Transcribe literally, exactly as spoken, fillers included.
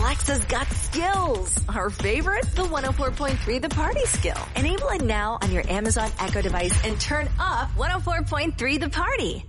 Alexa's got skills. Our favorite, the one oh four point three The Party skill. Enable it now on your Amazon Echo device and turn up one oh four point three The Party.